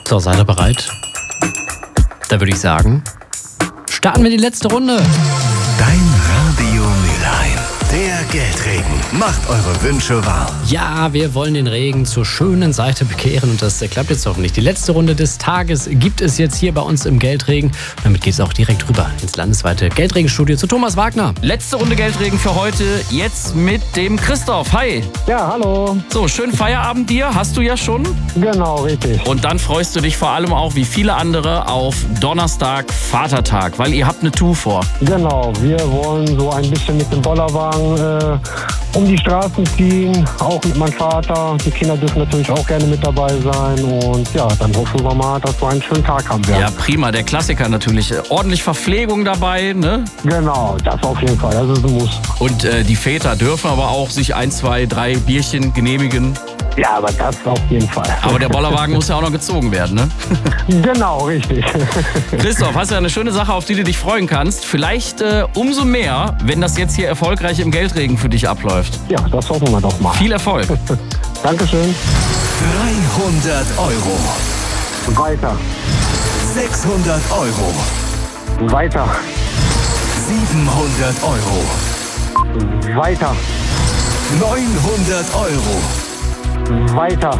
So, seid ihr bereit? Da würde ich sagen, starten wir die letzte Runde. Dein Radio Mülheim. Der Geldregen macht eure Wünsche wahr. Ja, wir wollen den Regen zur schönen Seite bekehren und das klappt jetzt hoffentlich. Die letzte Runde des Tages gibt es jetzt hier bei uns im Geldregen. Damit geht es auch direkt rüber ins landesweite Geldregenstudio zu Thomas Wagner. Letzte Runde Geldregen für heute, jetzt mit dem Christoph. Hi. Ja, hallo. So, schönen Feierabend dir, hast du ja schon. Genau, richtig. Und dann freust du dich vor allem auch, wie viele andere, auf Donnerstag, Vatertag, weil ihr habt eine Tour vor. Genau, wir wollen so ein bisschen mit dem Bollerwagen um die Straßen ziehen, auch mit meinem Vater. Die Kinder dürfen natürlich auch gerne mit dabei sein. Und ja, dann hoffen wir mal, dass wir einen schönen Tag haben werden. Ja, prima, der Klassiker natürlich. Ordentlich Verpflegung dabei, ne? Genau, das auf jeden Fall, das ist ein Muss. Und die Väter dürfen aber auch sich 1, 2, 3 Bierchen genehmigen. Ja, aber das auf jeden Fall. Aber der Bollerwagen muss ja auch noch gezogen werden, ne? Genau, richtig. Christoph, hast ja eine schöne Sache, auf die du dich freuen kannst. Vielleicht umso mehr, wenn das jetzt hier erfolgreich im Geldregen für dich abläuft. Ja, das hoffen wir doch mal. Viel Erfolg. Dankeschön. 300 Euro. Weiter. 600 Euro. Weiter. 700 Euro. Weiter. 900 Euro. Weiter.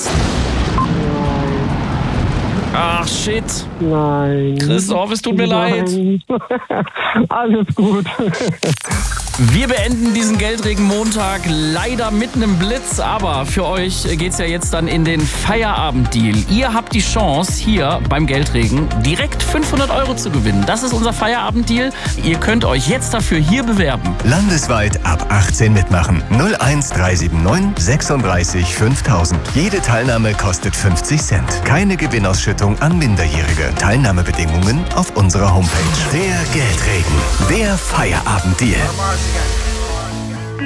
Ach, shit. Nein. Christoph, es tut mir leid. Alles gut. Wir beenden diesen Geldregen-Montag leider mit einem Blitz, aber für euch geht's ja jetzt dann in den Feierabend-Deal. Ihr habt die Chance, hier beim Geldregen direkt 500 Euro zu gewinnen. Das ist unser Feierabend-Deal. Ihr könnt euch jetzt dafür hier bewerben. Landesweit ab 18 mitmachen. 01379 36 5000. Jede Teilnahme kostet 50 Cent. Keine Gewinnausschüttung an Minderjährige. Teilnahmebedingungen auf unserer Homepage. Der Geldregen. Der Feierabend-Deal.